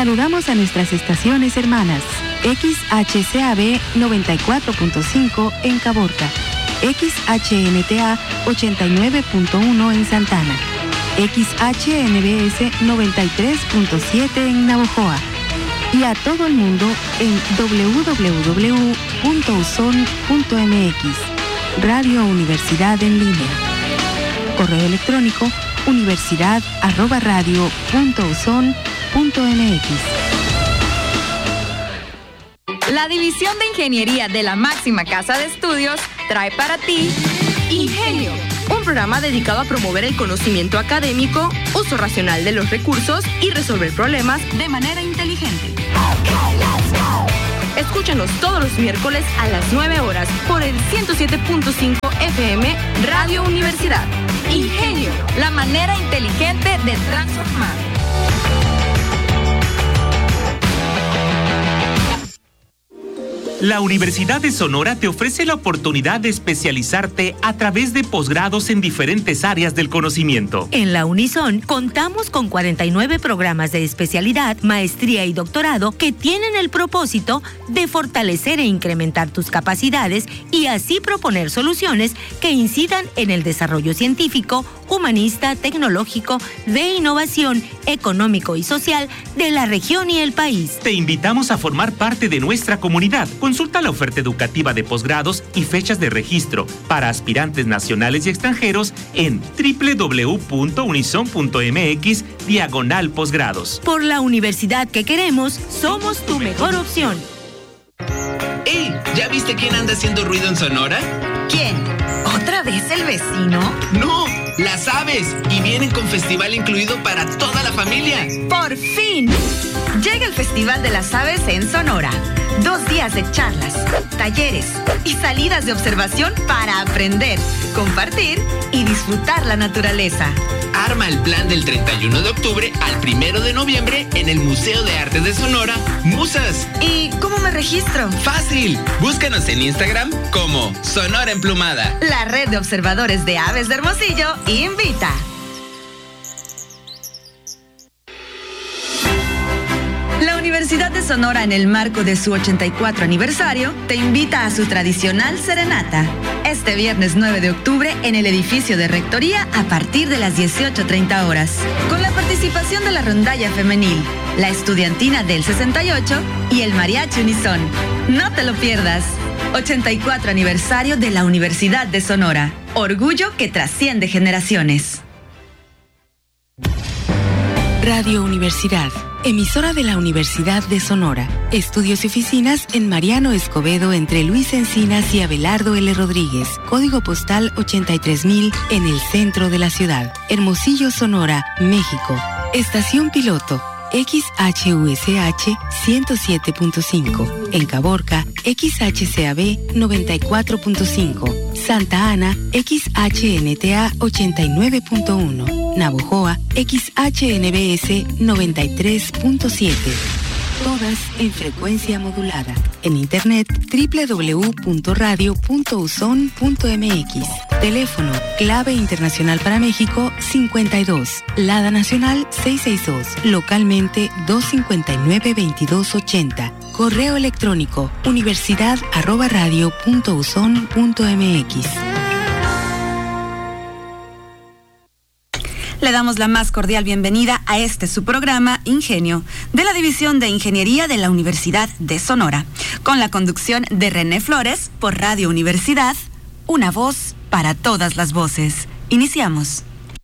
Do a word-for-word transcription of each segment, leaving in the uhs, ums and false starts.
Saludamos a nuestras estaciones hermanas. X H C A B noventa y cuatro punto cinco en Caborca, X H N T A ochenta y nueve punto uno en Santana, X H N B S noventa y tres punto siete en Navojoa y a todo el mundo en doble u doble u doble u punto u s o n punto m x. Radio Universidad en línea. Correo electrónico universidad arroba radio punto u s o n punto m x. La División de Ingeniería de la máxima casa de estudios trae para ti Ingenio, un programa dedicado a promover el conocimiento académico, uso racional de los recursos y resolver problemas de manera inteligente. Escúchanos todos los miércoles a las nueve horas por el ciento siete punto cinco F M Radio Universidad. Ingenio, la manera inteligente de transformar. La Universidad de Sonora te ofrece la oportunidad de especializarte a través de posgrados en diferentes áreas del conocimiento. En la Unison contamos con cuarenta y nueve programas de especialidad, maestría y doctorado que tienen el propósito de fortalecer e incrementar tus capacidades y así proponer soluciones que incidan en el desarrollo científico, humanista, tecnológico, de innovación, económico y social de la región y el país. Te invitamos a formar parte de nuestra comunidad. Consulta la oferta educativa de posgrados y fechas de registro para aspirantes nacionales y extranjeros en doble u doble u doble u punto unison punto m x diagonal posgrados. Por la universidad que queremos, somos tu mejor opción. ¡Ey! ¿Ya viste quién anda haciendo ruido en Sonora? ¿Quién? ¿Otra vez el vecino? ¡No! ¡Las aves! Y vienen con festival incluido para toda la familia. ¡Por fin! Llega el Festival de las Aves en Sonora. Dos días de charlas, talleres y salidas de observación para aprender, compartir y disfrutar la naturaleza. Arma el plan del treinta y uno de octubre al primero de noviembre en el Museo de Arte de Sonora, Musas. ¿Y cómo me registro? ¡Fácil! Búscanos en Instagram como Sonora Emplumada. La red de observadores de aves de Hermosillo invita. La Universidad de Sonora, en el marco de su ochenta y cuatro aniversario, te invita a su tradicional serenata. Este viernes nueve de octubre en el edificio de Rectoría a partir de las dieciocho treinta horas. Con la participación de la rondalla femenil, la estudiantina del sesenta y ocho y el mariachi Unison. No te lo pierdas. ochenta y cuatro aniversario de la Universidad de Sonora. Orgullo que trasciende generaciones. Radio Universidad, emisora de la Universidad de Sonora. Estudios y oficinas en Mariano Escobedo entre Luis Encinas y Abelardo L. Rodríguez. Código postal ochenta y tres mil en el centro de la ciudad. Hermosillo, Sonora, México. Estación piloto X H U S H ciento siete punto cinco. En Caborca, X H C A B noventa y cuatro punto cinco. Santa Ana, X H N T A ochenta y nueve punto uno. Navojoa, X H N B S noventa y tres punto siete. Todas en frecuencia modulada. En internet, doble u doble u doble u punto radio punto u s o n punto m x. Teléfono, clave internacional para México cincuenta y dos. Lada nacional seiscientos sesenta y dos. Localmente doscientos cincuenta y nueve veintidós ochenta. Correo electrónico, universidad arroba radio punto u s o n punto m x. Le damos la más cordial bienvenida a este su programa Ingenio, de la División de Ingeniería de la Universidad de Sonora, con la conducción de René Flores por Radio Universidad, una voz para todas las voces. Iniciamos.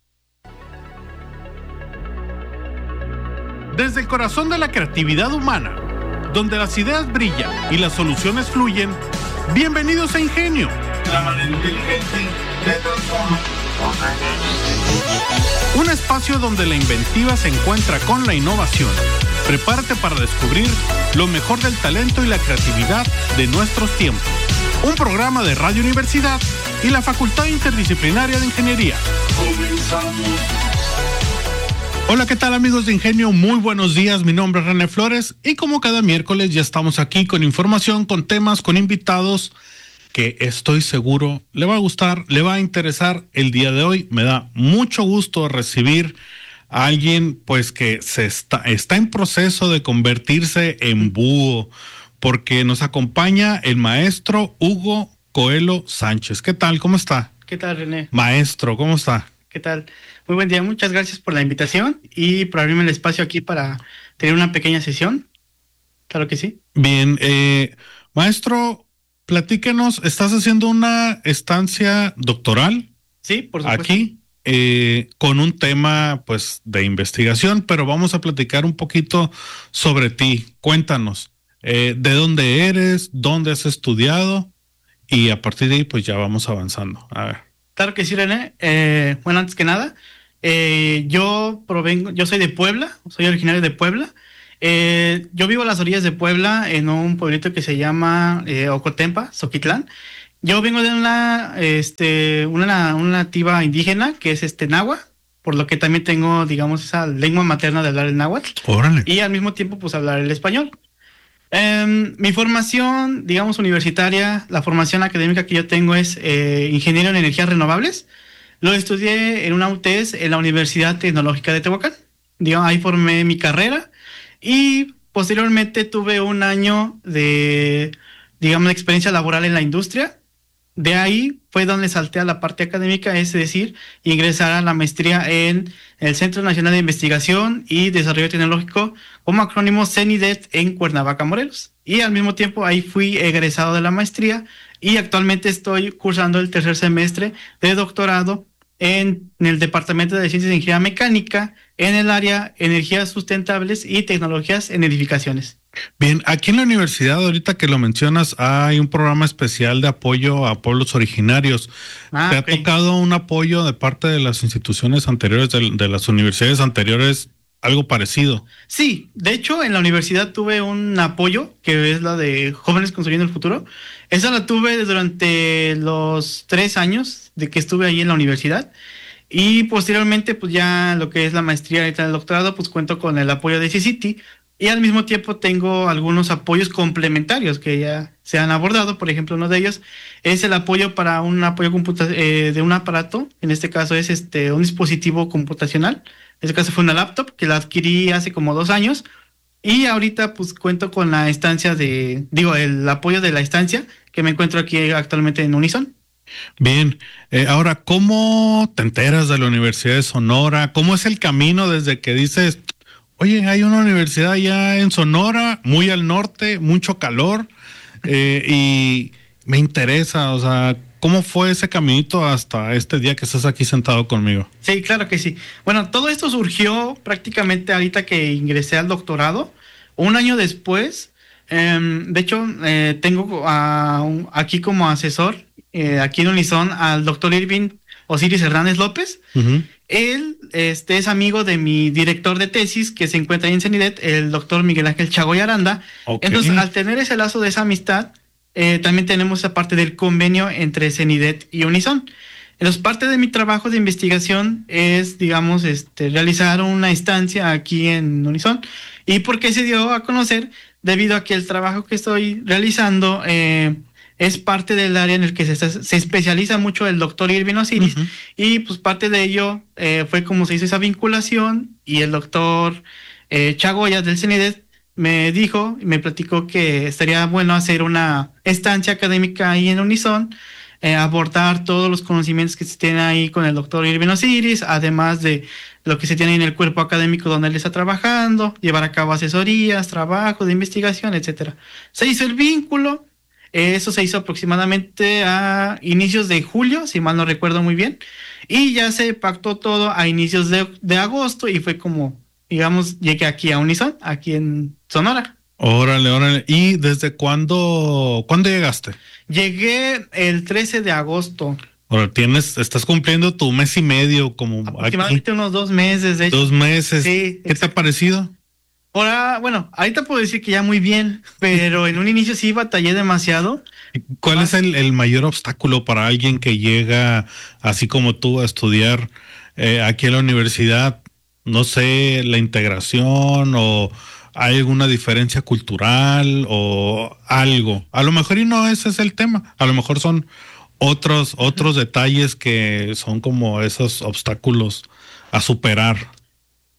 Desde el corazón de la creatividad humana, donde las ideas brillan y las soluciones fluyen, bienvenidos a Ingenio, la manera inteligente de transformar. Un espacio donde la inventiva se encuentra con la innovación. Prepárate para descubrir lo mejor del talento y la creatividad de nuestros tiempos. Un programa de Radio Universidad y la Facultad Interdisciplinaria de Ingeniería. Comenzamos. Hola, ¿qué tal, amigos de Ingenio? Muy buenos días, mi nombre es René Flores y como cada miércoles ya estamos aquí con información, con temas, con invitados que estoy seguro le va a gustar, le va a interesar el día de hoy. Me da mucho gusto recibir alguien pues que se está, está en proceso de convertirse en búho, porque nos acompaña el maestro Hugo Coelho Sánchez. ¿Qué tal? ¿Cómo está? ¿Qué tal, René? Maestro, ¿cómo está? ¿Qué tal? Muy buen día, muchas gracias por la invitación y por abrirme el espacio aquí para tener una pequeña sesión. Claro que sí. Bien, eh, maestro, platíquenos, ¿estás haciendo una estancia doctoral? Sí, por supuesto. Aquí, eh, con un tema pues de investigación, pero vamos a platicar un poquito sobre ti. Cuéntanos, eh, ¿de dónde eres? ¿Dónde has estudiado? Y a partir de ahí pues ya vamos avanzando. A ver. Claro que sí, René. Eh, bueno, antes que nada, eh, yo provengo, yo soy de Puebla, soy originario de Puebla. Eh, yo vivo a las orillas de Puebla, en un pueblito que se llama eh, Ocotempa, Zoquitlán. Yo vengo de una, este, una, una nativa indígena que es este náhuatl, por lo que también tengo, digamos, esa lengua materna de hablar el náhuatl. Órale. Y al mismo tiempo, pues, hablar el español. Um, mi formación, digamos, universitaria, la formación académica que yo tengo es eh, ingeniero en energías renovables. Lo estudié en una U T E S en la Universidad Tecnológica de Tehuacán. Digamos, ahí formé mi carrera y posteriormente tuve un año de, digamos, de experiencia laboral en la industria. De ahí fue donde salté a la parte académica, es decir, ingresar a la maestría en el Centro Nacional de Investigación y Desarrollo Tecnológico, como acrónimo CENIDET, en Cuernavaca, Morelos. Y al mismo tiempo ahí fui egresado de la maestría y actualmente estoy cursando el tercer semestre de doctorado en, en el Departamento de Ciencias de Ingeniería Mecánica en el área Energías Sustentables y Tecnologías en Edificaciones. Bien, aquí en la universidad, ahorita que lo mencionas, hay un programa especial de apoyo a pueblos originarios. Ah, ¿Te okay. ha tocado un apoyo de parte de las instituciones anteriores, de, de las universidades anteriores, algo parecido? Sí, de hecho en la universidad tuve un apoyo, que es la de Jóvenes Construyendo el Futuro. Esa la tuve durante los tres años de que estuve ahí en la universidad. Y posteriormente, pues ya lo que es la maestría y el doctorado, pues cuento con el apoyo de C C T. Y al mismo tiempo tengo algunos apoyos complementarios que ya se han abordado. Por ejemplo, uno de ellos es el apoyo para un apoyo computa eh, de un aparato. En este caso es este un dispositivo computacional. En este caso fue una laptop que la adquirí hace como dos años. Y ahorita pues cuento con la estancia de, digo, el apoyo de la estancia que me encuentro aquí actualmente en Unison. Bien, eh, ahora, ¿cómo te enteras de la Universidad de Sonora? ¿Cómo es el camino desde que dices... Oye, hay una universidad allá en Sonora, muy al norte, mucho calor, eh, y me interesa, o sea, ¿cómo fue ese caminito hasta este día que estás aquí sentado conmigo? Sí, claro que sí. Bueno, todo esto surgió prácticamente ahorita que ingresé al doctorado, un año después. Eh, de hecho, eh, tengo a, un, aquí como asesor, eh, aquí en Unison, al doctor Irving Osiris Hernández López. Uh-huh. Él este, es amigo de mi director de tesis que se encuentra ahí en CENIDET, el doctor Miguel Ángel Chagoy Aranda. Okay. Entonces, al tener ese lazo de esa amistad, eh, también tenemos esa parte del convenio entre CENIDET y Unison. Entonces, parte de mi trabajo de investigación es, digamos, este, realizar una estancia aquí en Unison. ¿Y por qué se dio a conocer? Debido a que el trabajo que estoy realizando... Eh, es parte del área en el que se, se especializa mucho el doctor Irving Osiris. Uh-huh. Y pues parte de ello eh, fue como se hizo esa vinculación y el doctor eh, Chagoya del CENIDET me dijo y me platicó que estaría bueno hacer una estancia académica ahí en Unison, eh, abordar todos los conocimientos que se tienen ahí con el doctor Irving Osiris, además de lo que se tiene en el cuerpo académico donde él está trabajando, llevar a cabo asesorías, trabajo de investigación, etcétera. Se hizo el vínculo. Eso se hizo aproximadamente a inicios de julio, si mal no recuerdo muy bien, y ya se pactó todo a inicios de, de agosto y fue como, digamos, llegué aquí a Unison, aquí en Sonora. Órale, órale. ¿Y desde cuándo, cuándo llegaste? Llegué el trece de agosto. Ahora tienes, estás cumpliendo tu mes y medio como aproximadamente aquí. Unos dos meses, de hecho. Dos meses. Sí. ¿Qué te ha parecido? Ahora, bueno, ahorita puedo decir que ya muy bien, pero en un inicio sí batallé demasiado. ¿Cuál Más... es el, el mayor obstáculo para alguien que llega, así como tú, a estudiar eh, aquí en la universidad? No sé, la integración o hay alguna diferencia cultural o algo. A lo mejor y no ese es el tema. A lo mejor son otros, otros detalles que son como esos obstáculos a superar.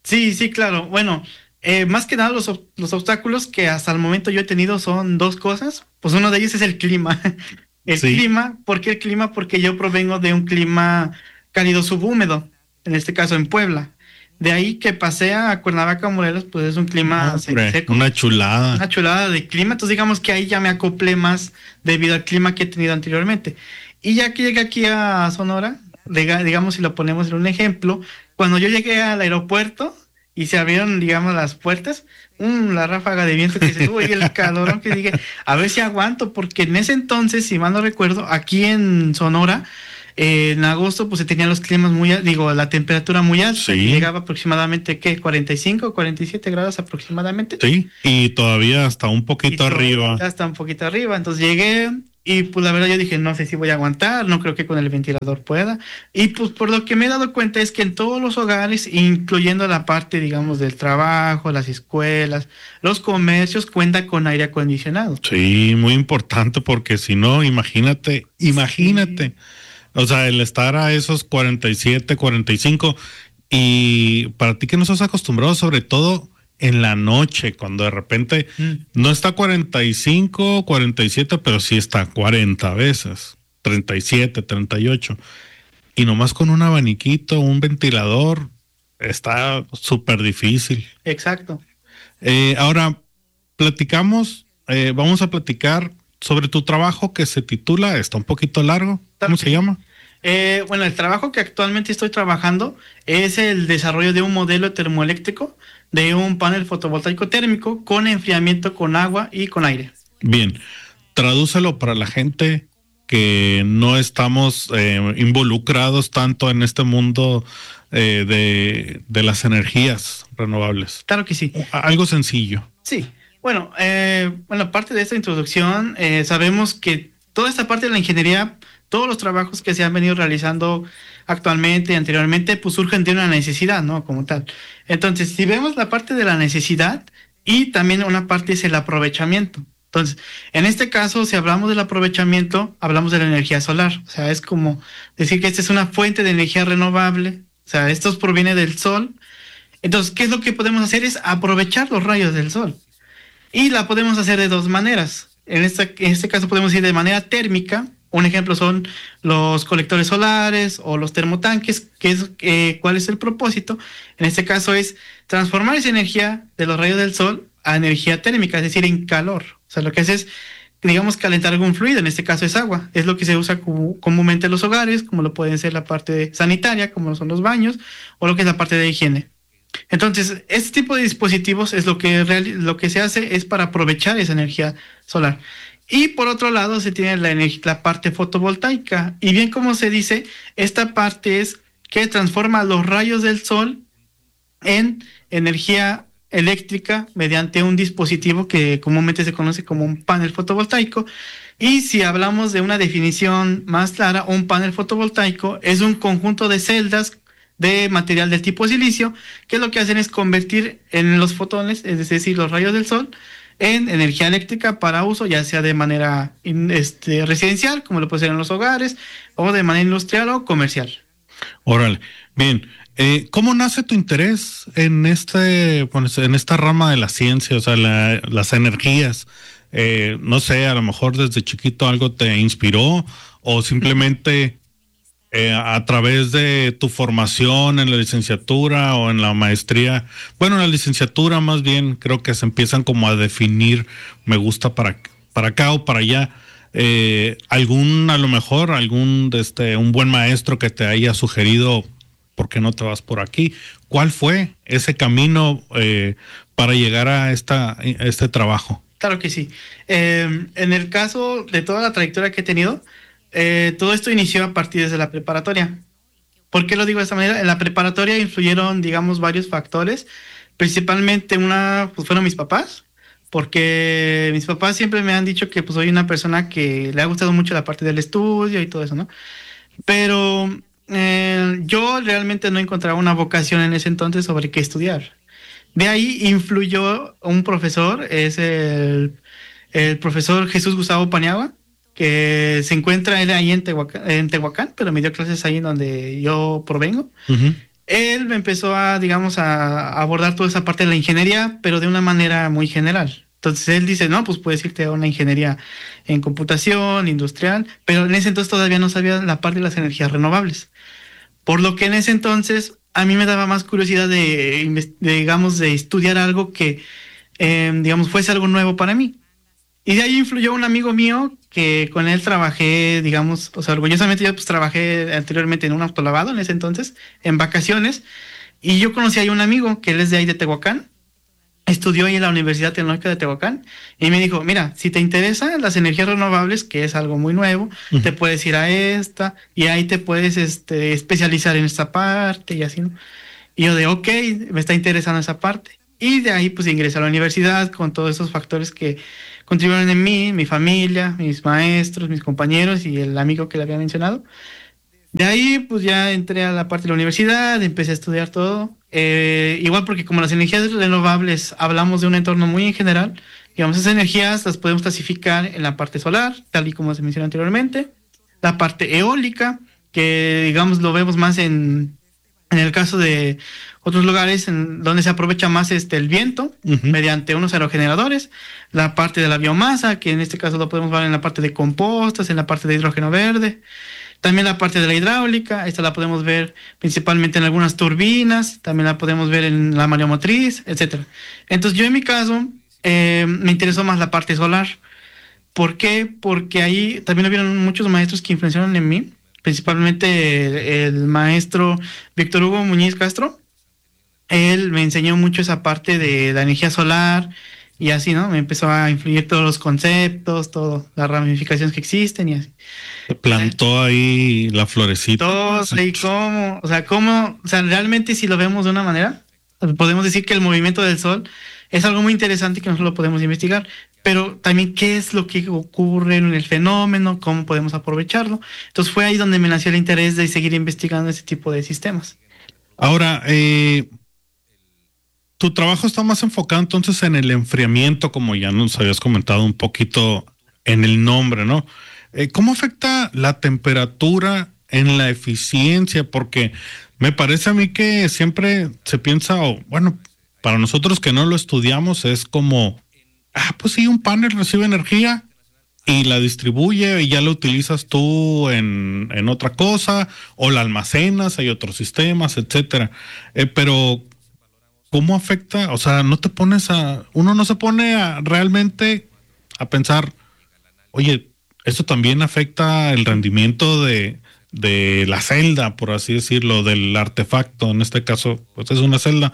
Sí, sí, claro. Bueno, eh, más que nada los, los obstáculos que hasta el momento yo he tenido son dos cosas. Pues uno de ellos es el clima. El sí. clima, ¿por qué el clima? Porque yo provengo de un clima cálido subhúmedo, en este caso en Puebla. De ahí que pasé a Cuernavaca, Morelos, pues es un clima Hombre, seco. Una chulada. Una chulada de clima. Entonces digamos que ahí ya me acoplé más debido al clima que he tenido anteriormente. Y ya que llegué aquí a Sonora, digamos si lo ponemos en un ejemplo, cuando yo llegué al aeropuerto y se abrieron, digamos, las puertas, um, la ráfaga de viento que se tuvo y el calorón que dije, a ver si aguanto, porque en ese entonces, si mal no recuerdo, aquí en Sonora, eh, en agosto, pues se tenían los climas muy, digo, la temperatura muy alta, sí. Llegaba aproximadamente, ¿qué? cuarenta y cinco, cuarenta y siete grados aproximadamente. Sí, y todavía hasta un poquito arriba. Hasta un poquito arriba, entonces llegué... Y pues la verdad yo dije, no sé si voy a aguantar, no creo que con el ventilador pueda. Y pues por lo que me he dado cuenta es que en todos los hogares, incluyendo la parte, digamos, del trabajo, las escuelas, los comercios, cuenta con aire acondicionado. Sí, muy importante porque si no, imagínate, imagínate. Sí. O sea, el estar a esos cuarenta y siete, cuarenta y cinco y para ti que no estás acostumbrado, sobre todo... en la noche, cuando de repente mm. no está cuarenta y cinco, cuarenta y siete, pero sí está cuarenta veces, treinta y siete, treinta y ocho. Y nomás con un abaniquito, un ventilador, está súper difícil. Exacto. Eh, ahora, platicamos, eh, vamos a platicar sobre tu trabajo que se titula, está un poquito largo, ¿cómo se llama? Eh, bueno, el trabajo que actualmente estoy trabajando es el desarrollo de un modelo termoeléctrico de un panel fotovoltaico térmico con enfriamiento con agua y con aire. Bien, tradúcelo para la gente que no estamos eh, involucrados tanto en este mundo eh, de, de las energías renovables. Claro que sí. Algo sencillo. Sí, bueno, eh, bueno, parte de esta introducción, eh, sabemos que toda esta parte de la ingeniería, todos los trabajos que se han venido realizando actualmente y anteriormente, pues surgen de una necesidad, ¿no? Como tal. Entonces, si vemos la parte de la necesidad y también una parte es el aprovechamiento. Entonces, en este caso, si hablamos del aprovechamiento, hablamos de la energía solar. O sea, es como decir que esta es una fuente de energía renovable. O sea, esto proviene del sol. Entonces, ¿qué es lo que podemos hacer? Es aprovechar los rayos del sol. Y la podemos hacer de dos maneras. En, esta, en este caso podemos ir de manera térmica. Un ejemplo son los colectores solares o los termotanques, que es eh, ¿cuál es el propósito? En este caso es transformar esa energía de los rayos del sol a energía térmica, es decir, en calor. O sea, lo que hace es, digamos, calentar algún fluido, en este caso es agua. Es lo que se usa como, comúnmente en los hogares, como lo pueden ser la parte sanitaria, como son los baños, o lo que es la parte de higiene. Entonces, este tipo de dispositivos es lo que, real, lo que se hace es para aprovechar esa energía solar. Y por otro lado se tiene la, la parte fotovoltaica. Y bien como se dice, esta parte es que transforma los rayos del sol en energía eléctrica mediante un dispositivo que comúnmente se conoce como un panel fotovoltaico. Y si hablamos de una definición más clara, un panel fotovoltaico es un conjunto de celdas de material del tipo silicio que lo que hacen es convertir en los fotones, es decir, los rayos del sol, en energía eléctrica para uso ya sea de manera este, residencial, como lo puede ser en los hogares, o de manera industrial o comercial. Órale, bien. Eh, ¿Cómo nace tu interés en este, pues, en esta rama de la ciencia, o sea, la, las energías? Eh, no sé, a lo mejor desde chiquito algo te inspiró o simplemente eh, a través de tu formación en la licenciatura o en la maestría, bueno, en la licenciatura más bien creo que se empiezan como a definir, me gusta para, para acá o para allá. Eh, algún, a lo mejor, algún, este, un buen maestro que te haya sugerido, ¿por qué no te vas por aquí? ¿Cuál fue ese camino eh, para llegar a, esta, a este trabajo? Claro que sí. Eh, en el caso de toda la trayectoria que he tenido, eh, todo esto inició a partir de la preparatoria. ¿Por qué lo digo de esta manera? En la preparatoria influyeron, digamos, varios factores. Principalmente una, pues fueron mis papás, porque mis papás siempre me han dicho que pues soy una persona que le ha gustado mucho la parte del estudio y todo eso, ¿no? Pero eh, yo realmente no encontraba una vocación en ese entonces sobre qué estudiar. De ahí influyó un profesor, es el, el profesor Jesús Gustavo Paniagua, que se encuentra él ahí en Tehuacán, en Tehuacán, pero me dio clases ahí en donde yo provengo. Uh-huh. él me empezó a, digamos, a abordar toda esa parte de la ingeniería, pero de una manera muy general. Entonces él dice, no, pues puedes irte a una ingeniería en computación, industrial, pero en ese entonces todavía no sabía la parte de las energías renovables. Por lo que en ese entonces a mí me daba más curiosidad de, de digamos, de estudiar algo que, eh, digamos, fuese algo nuevo para mí. Y de ahí influyó un amigo mío que con él trabajé, digamos, o sea, orgullosamente yo pues trabajé anteriormente en un autolavado en ese entonces, en vacaciones, y yo conocí ahí un amigo que él es de ahí de Tehuacán, estudió ahí en la Universidad Tecnológica de Tehuacán, y me dijo, mira, si te interesan las energías renovables, que es algo muy nuevo, uh-huh. te puedes ir a esta, y ahí te puedes este, especializar en esta parte, y así, ¿no? Y yo de, ok, me está interesando esa parte. Y de ahí pues ingresé a la universidad con todos esos factores que contribuyeron en mí, mi familia, mis maestros, mis compañeros y el amigo que le había mencionado. De ahí pues ya entré a la parte de la universidad, empecé a estudiar todo. Eh, igual porque como las energías renovables hablamos de un entorno muy en general, digamos, esas energías las podemos clasificar en la parte solar, tal y como se mencionó anteriormente, la parte eólica, que digamos lo vemos más en, en el caso de otros lugares en donde se aprovecha más este el viento, uh-huh. mediante unos aerogeneradores, la parte de la biomasa, que en este caso lo podemos ver en la parte de compostas, en la parte de hidrógeno verde, también la parte de la hidráulica, esta la podemos ver principalmente en algunas turbinas, también la podemos ver en la mareomotriz, etcétera. Entonces yo en mi caso eh, me interesó más la parte solar. ¿Por qué? Porque ahí también hubieron muchos maestros que influenciaron en mí, principalmente el, el maestro Víctor Hugo Muñiz Castro. Él me enseñó mucho esa parte de la energía solar y así, ¿no? Me empezó a influir todos los conceptos, todas las ramificaciones que existen y así. Te plantó ahí la florecita. Todo, y cómo, o sea, cómo, o sea, realmente si lo vemos de una manera, podemos decir que el movimiento del sol es algo muy interesante que nosotros lo podemos investigar, pero también qué es lo que ocurre en el fenómeno, cómo podemos aprovecharlo. Entonces fue ahí donde me nació el interés de seguir investigando ese tipo de sistemas. Ahora, eh... tu trabajo está más enfocado entonces en el enfriamiento, como ya nos habías comentado un poquito en el nombre, ¿no? Eh, ¿Cómo afecta la temperatura en la eficiencia? Porque me parece a mí que siempre se piensa, o bueno, para nosotros que no lo estudiamos es como, ah, pues sí, un panel recibe energía y la distribuye y ya la utilizas tú en, en otra cosa, o la almacenas, hay otros sistemas, etcétera. Eh, pero ¿cómo afecta? O sea, no te pones a, uno no se pone a realmente a pensar, oye, esto también afecta el rendimiento de, de la celda, por así decirlo, del artefacto, en este caso, pues es una celda.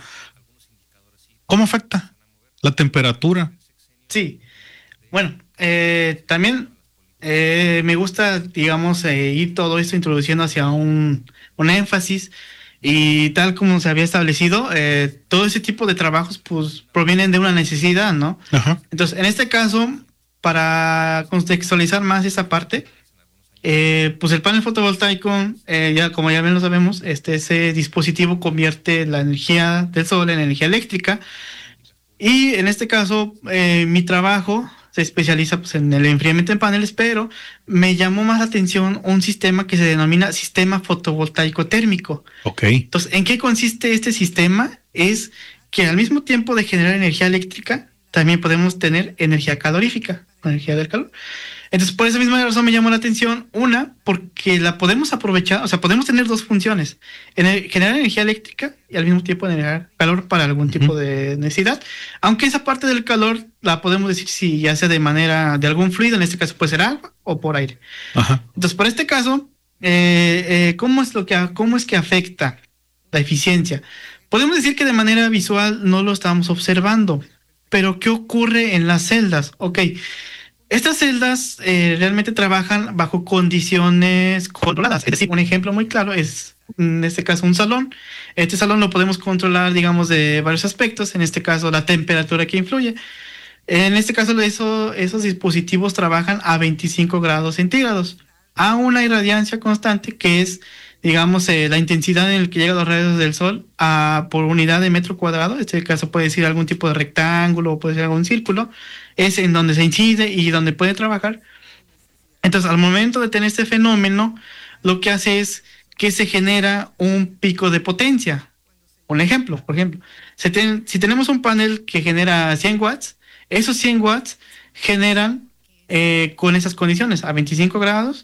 ¿Cómo afecta la temperatura? Sí, bueno, eh, también eh, me gusta, digamos, eh, ir todo esto introduciendo hacia un, un énfasis. Y tal como se había establecido, eh, todo ese tipo de trabajos pues provienen de una necesidad, ¿no? Ajá. Entonces, en este caso, para contextualizar más esa parte, eh, pues el panel fotovoltaico, eh, ya como ya bien lo sabemos, este ese dispositivo convierte la energía del sol en energía eléctrica. Y en este caso, eh, mi trabajo se especializa pues, en el enfriamiento en paneles, pero me llamó más la atención un sistema que se denomina sistema fotovoltaico térmico. Ok. Entonces, ¿en qué consiste este sistema? Es que al mismo tiempo de generar energía eléctrica, también podemos tener energía calorífica, energía del calor. Entonces, por esa misma razón me llamó la atención, una, porque la podemos aprovechar, o sea, podemos tener dos funciones, ener- generar energía eléctrica y al mismo tiempo generar calor para algún uh-huh. tipo de necesidad, aunque esa parte del calor la podemos decir si ya sea de manera, de algún fluido, en este caso puede ser agua o por aire. Ajá. Entonces, por este caso, eh, eh, ¿cómo es lo que, cómo es que afecta la eficiencia? Podemos decir que de manera visual no lo estamos observando, pero ¿qué ocurre en las celdas? Ok, estas celdas eh, realmente trabajan bajo condiciones controladas. Es decir, un ejemplo muy claro es, en este caso, un salón. Este salón lo podemos controlar, digamos, de varios aspectos. En este caso, la temperatura que influye. En este caso, eso, esos dispositivos trabajan a veinticinco grados centígrados, a una irradiancia constante que es, digamos, eh, la intensidad en la que llegan los rayos del sol a, por unidad de metro cuadrado. En este caso puede ser algún tipo de rectángulo o puede ser algún círculo. Es en donde se incide y donde puede trabajar. Entonces, al momento de tener este fenómeno, lo que hace es que se genera un pico de potencia. Un ejemplo, por ejemplo, si, ten, si tenemos un panel que genera cien watts, esos cien watts generan eh, con esas condiciones, a veinticinco grados,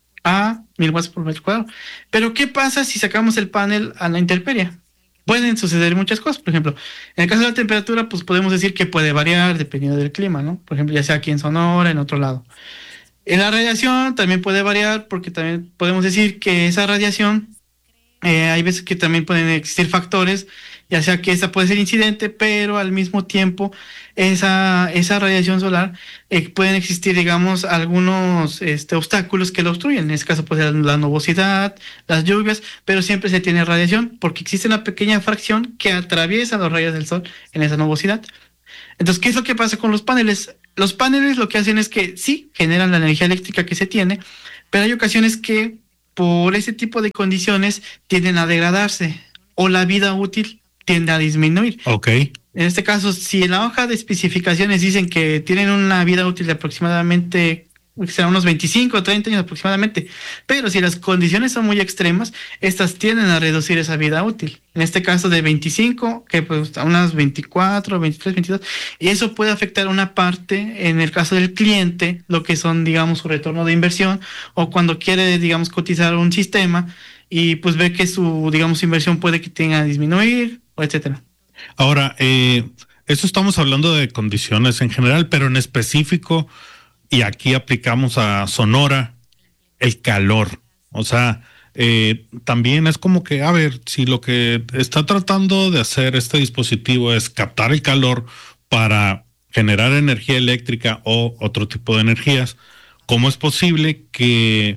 a mil watts por metro cuadrado. Pero ¿qué pasa si sacamos el panel a la intemperie? Pueden suceder muchas cosas. Por ejemplo, en el caso de la temperatura, pues podemos decir que puede variar dependiendo del clima, ¿no? Por ejemplo, ya sea aquí en Sonora, en otro lado. En la radiación también puede variar, porque también podemos decir que esa radiación, eh, hay veces que también pueden existir factores, ya sea que esta puede ser incidente, pero al mismo tiempo esa, esa radiación solar eh, pueden existir, digamos, algunos este, obstáculos que la obstruyen. En este caso puede ser la nubosidad, las lluvias, pero siempre se tiene radiación porque existe una pequeña fracción que atraviesa los rayos del sol en esa nubosidad. Entonces, ¿qué es lo que pasa con los paneles? Los paneles lo que hacen es que sí, generan la energía eléctrica que se tiene, pero hay ocasiones que por ese tipo de condiciones tienden a degradarse o la vida útil tiende a disminuir. Ok. En este caso, si en la hoja de especificaciones dicen que tienen una vida útil de aproximadamente, será unos veinticinco o treinta años aproximadamente, pero si las condiciones son muy extremas, estas tienden a reducir esa vida útil. En este caso de veinticinco, que pues a unas veinticuatro, veintitrés, veintidós, y eso puede afectar una parte, en el caso del cliente, lo que son, digamos, su retorno de inversión, o cuando quiere, digamos, cotizar un sistema, y pues ve que su, digamos, inversión puede que tenga que disminuir, o etcétera. Ahora, eh, esto estamos hablando de condiciones en general, pero en específico, y aquí aplicamos a Sonora, el calor. O sea, eh, también es como que, a ver, si lo que está tratando de hacer este dispositivo es captar el calor para generar energía eléctrica o otro tipo de energías, ¿cómo es posible que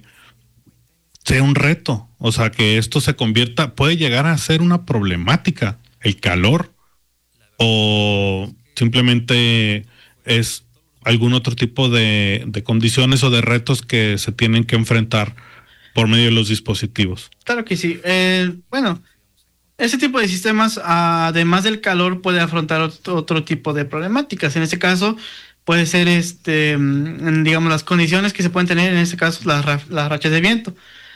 sea un reto? O sea, que esto se convierta, puede llegar a ser una problemática, el calor, o simplemente es algún otro tipo de, de condiciones o de retos que se tienen que enfrentar por medio de los dispositivos. Claro que sí. Eh, bueno, ese tipo de sistemas, además del calor, puede afrontar otro, otro tipo de problemáticas. En este caso, puede ser, este, digamos, las condiciones que se pueden tener, en este caso, las, las rachas de viento.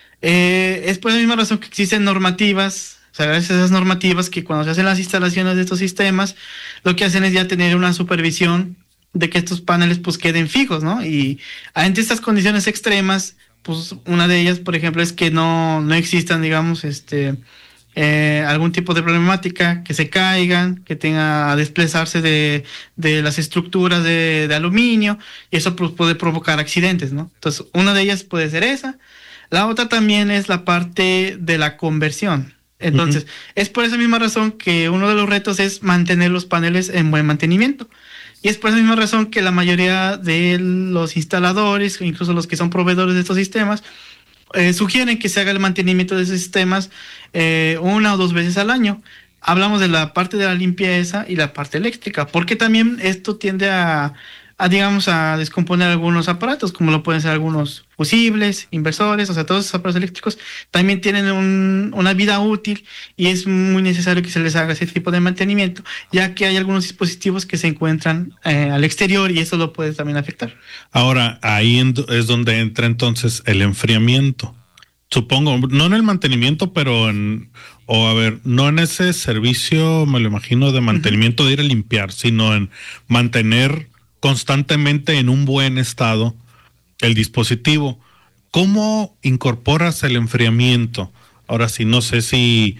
Eh, es por la misma razón que existen normativas, o sea, gracias a esas normativas que cuando se hacen las instalaciones de estos sistemas, lo que hacen es ya tener una supervisión de que estos paneles pues queden fijos, ¿no? Y ante estas condiciones extremas, pues una de ellas, por ejemplo, es que no, no existan, digamos, este eh, algún tipo de problemática, que se caigan, que tenga a desplazarse de, de las estructuras de, de aluminio, y eso pues, puede provocar accidentes, ¿no? Entonces, una de ellas puede ser esa. La otra también es la parte de la conversión. Entonces, uh-huh. es por esa misma razón que uno de los retos es mantener los paneles en buen mantenimiento. Y es por esa misma razón que la mayoría de los instaladores, incluso los que son proveedores de estos sistemas, eh, sugieren que se haga el mantenimiento de esos sistemas eh, una o dos veces al año. Hablamos de la parte de la limpieza y la parte eléctrica, porque también esto tiende a, a digamos, a descomponer algunos aparatos, como lo pueden ser algunos fusibles, inversores, o sea, todos esos aparatos eléctricos también tienen un, una vida útil y es muy necesario que se les haga ese tipo de mantenimiento, ya que hay algunos dispositivos que se encuentran eh, al exterior y eso lo puede también afectar. Ahora, ahí es donde entra entonces el enfriamiento. Supongo, no en el mantenimiento, pero en, o a ver, no en ese servicio, me lo imagino, de mantenimiento uh-huh. de ir a limpiar, sino en mantener constantemente en un buen estado el dispositivo. ¿Cómo incorporas el enfriamiento? Ahora sí, no sé si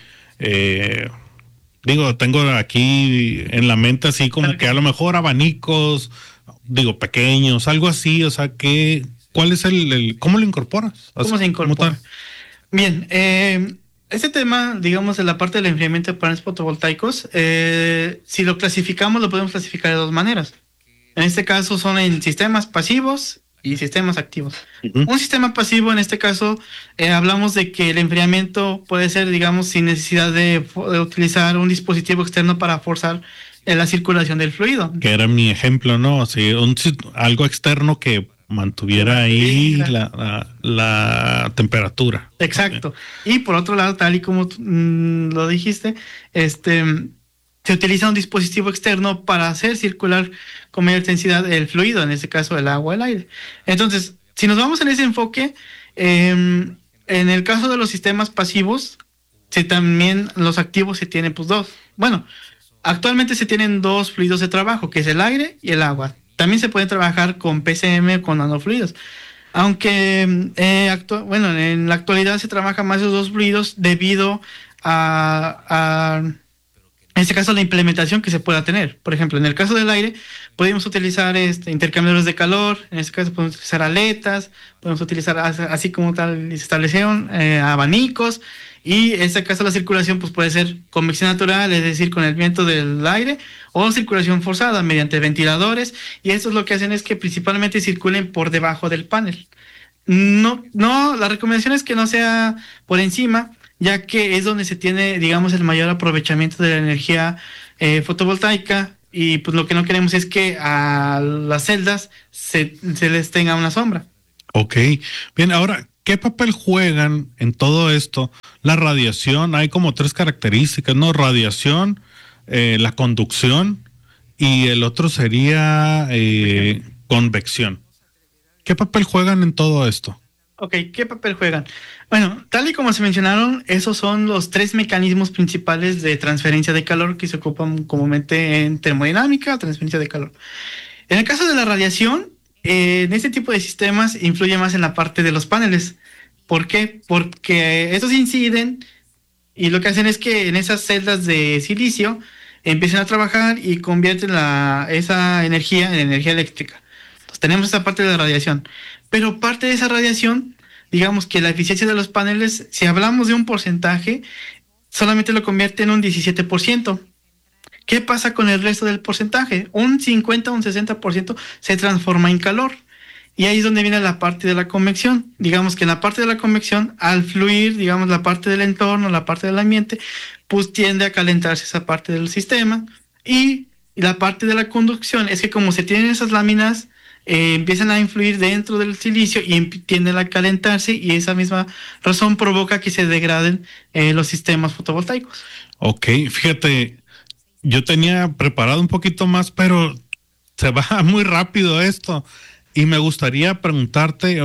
eh, digo, tengo aquí en la mente así como que a lo mejor abanicos, digo, pequeños, algo así, o sea, que ¿cuál es el, el cómo lo incorporas? ¿Cómo sea, se incorpora? Bien, eh, este tema, digamos, de la parte del enfriamiento de paneles fotovoltaicos, eh, si lo clasificamos, lo podemos clasificar de dos maneras. En este caso son en sistemas pasivos y sistemas activos. Uh-huh. Un sistema pasivo, en este caso, eh, hablamos de que el enfriamiento puede ser, digamos, sin necesidad de, de utilizar un dispositivo externo para forzar eh, la circulación del fluido. Que era mi ejemplo, ¿no? Así, un, algo externo que mantuviera ahí sí, la, la, la temperatura. Exacto. Y por otro lado, tal y como mmm, lo dijiste, este... se utiliza un dispositivo externo para hacer circular con mayor intensidad el fluido, en este caso el agua, el aire. Entonces, si nos vamos en ese enfoque, eh, en el caso de los sistemas pasivos, se también los activos se tienen pues dos. Bueno, actualmente se tienen dos fluidos de trabajo, que es el aire y el agua. También se puede trabajar con P C M, con nanofluidos. Aunque, eh, actu- bueno, en la actualidad se trabaja más esos dos fluidos debido a, a, en este caso, la implementación que se pueda tener. Por ejemplo, en el caso del aire, podemos utilizar este, intercambiadores de calor, en este caso podemos utilizar aletas, podemos utilizar, así como tal, se establecieron, eh, abanicos, y en este caso la circulación pues puede ser convección natural, es decir, con el viento del aire, o circulación forzada mediante ventiladores, y eso es lo que hacen es que principalmente circulen por debajo del panel. No, no, la recomendación es que no sea por encima, ya que es donde se tiene, digamos, el mayor aprovechamiento de la energía eh, fotovoltaica, y pues lo que no queremos es que a las celdas se, se les tenga una sombra. Ok, bien, ahora, ¿qué papel juegan en todo esto? La radiación, hay como tres características, ¿no? Radiación, eh, la conducción, y el otro sería eh, convección. ¿Qué papel juegan en todo esto? Ok, ¿qué papel juegan? Bueno, tal y como se mencionaron, esos son los tres mecanismos principales de transferencia de calor que se ocupan comúnmente en termodinámica, transferencia de calor. En el caso de la radiación, eh, en este tipo de sistemas influye más en la parte de los paneles. ¿Por qué? Porque estos inciden y lo que hacen es que en esas celdas de silicio empiezan a trabajar y convierten la, esa energía en energía eléctrica. Entonces tenemos esa parte de la radiación. Pero parte de esa radiación, digamos que la eficiencia de los paneles, si hablamos de un porcentaje, solamente lo convierte en un diecisiete por ciento. ¿Qué pasa con el resto del porcentaje? Un cincuenta, un sesenta por ciento se transforma en calor. Y ahí es donde viene la parte de la convección. Digamos que en la parte de la convección, al fluir, digamos, la parte del entorno, la parte del ambiente, pues tiende a calentarse esa parte del sistema. Y la parte de la conducción es que como se tienen esas láminas, eh, empiezan a influir dentro del silicio y tienden a calentarse, y esa misma razón provoca que se degraden eh, los sistemas fotovoltaicos. Ok, fíjate, yo tenía preparado un poquito más, pero se va muy rápido esto. Y me gustaría preguntarte,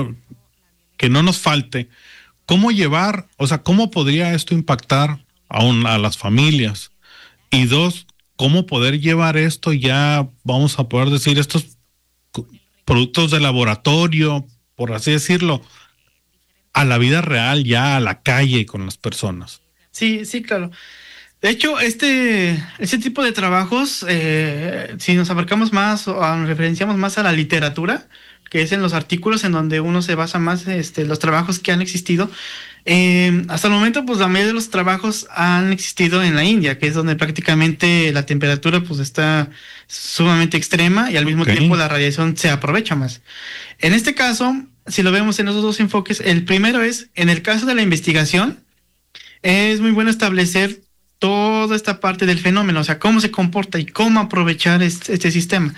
que no nos falte, ¿cómo llevar, o sea, cómo podría esto impactar a, un, a las familias? Y dos, ¿cómo poder llevar esto ya, vamos a poder decir, estos productos de laboratorio, por así decirlo, a la vida real, ya a la calle con las personas? Sí, sí, claro. De hecho, este, este tipo de trabajos, eh, si nos abarcamos más o nos referenciamos más a la literatura, que es en los artículos en donde uno se basa más, este, los trabajos que han existido, eh, hasta el momento, pues la mayoría de los trabajos han existido en la India, que es donde prácticamente la temperatura pues está sumamente extrema y al mismo okay. tiempo la radiación se aprovecha más. En este caso, si lo vemos en esos dos enfoques, el primero es, en el caso de la investigación, es muy bueno establecer toda esta parte del fenómeno, o sea, cómo se comporta y cómo aprovechar este, este sistema.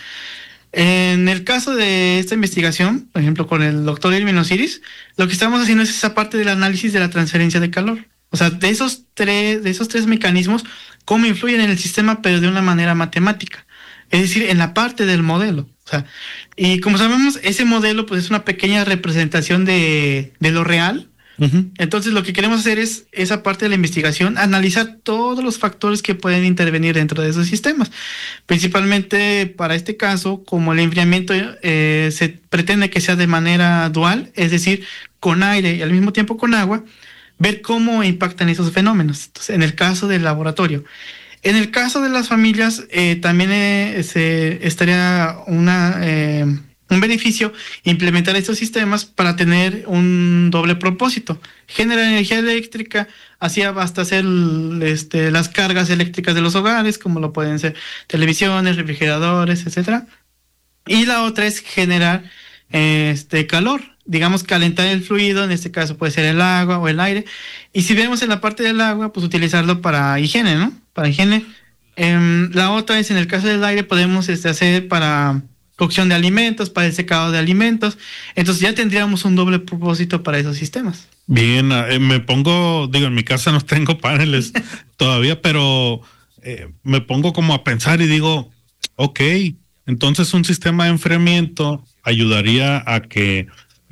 En el caso de esta investigación, por ejemplo, con el doctor Irving Osiris, lo que estamos haciendo es esa parte del análisis de la transferencia de calor. O sea, de esos tres, de esos tres mecanismos, cómo influyen en el sistema, pero de una manera matemática. Es decir, en la parte del modelo. O sea, y como sabemos, ese modelo pues es una pequeña representación de, de lo real. Uh-huh. Entonces lo que queremos hacer es esa parte de la investigación, analizar todos los factores que pueden intervenir dentro de esos sistemas. Principalmente para este caso, como el enfriamiento eh, se pretende que sea de manera dual, es decir, con aire y al mismo tiempo con agua, ver cómo impactan esos fenómenos. Entonces, en el caso del laboratorio. En el caso de las familias, eh, también eh, se estaría una... Eh, un beneficio implementar estos sistemas para tener un doble propósito: generar energía eléctrica, así basta hacer este, las cargas eléctricas de los hogares, como lo pueden ser televisiones, refrigeradores, etcétera. Y la otra es generar este calor, digamos, calentar el fluido, en este caso puede ser el agua o el aire. Y si vemos en la parte del agua, pues utilizarlo para higiene, ¿no? Para higiene. Eh, la otra es, en el caso del aire, podemos este, hacer para cocción de alimentos, para el secado de alimentos. Entonces ya tendríamos un doble propósito para esos sistemas. Bien, eh, me pongo, digo, en mi casa no tengo paneles todavía, pero eh, me pongo como a pensar y digo, ok, entonces un sistema de enfriamiento ayudaría a que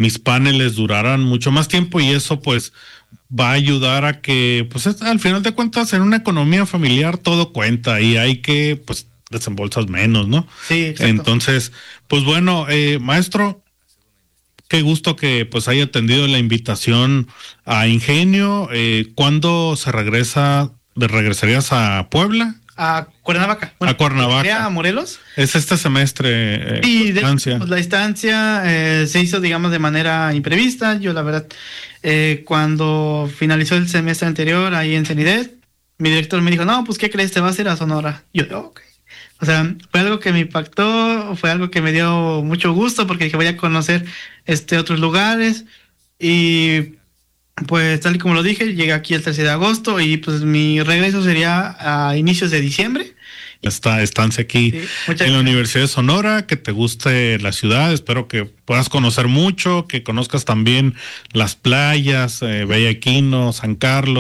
mis paneles duraran mucho más tiempo, y eso pues va a ayudar a que, pues es, al final de cuentas, en una economía familiar todo cuenta y hay que, pues, desembolsas menos, ¿no? Sí, exacto. Entonces, pues bueno, eh, maestro, qué gusto que pues haya atendido la invitación a Ingenio. Eh, ¿Cuándo se regresa? ¿Regresarías a Puebla? A Cuernavaca. Bueno, a Cuernavaca. A Morelos. Es este semestre. Eh, y de, pues, la estancia eh, se hizo, digamos, de manera imprevista. Yo, la verdad, eh, cuando finalizó el semestre anterior ahí en CENIDET, mi director me dijo, no, pues, ¿qué crees? Te vas a ir a Sonora. Yo, ok. O sea, fue algo que me impactó, fue algo que me dio mucho gusto porque dije, voy a conocer este otros lugares. Y pues tal y como lo dije, llegué aquí el trece de agosto y pues mi regreso sería a inicios de diciembre. Esta estancia aquí sí, en la Universidad de Sonora, que te guste la ciudad, espero que puedas conocer mucho, que conozcas también las playas, eh, Bellaquino, San Carlos.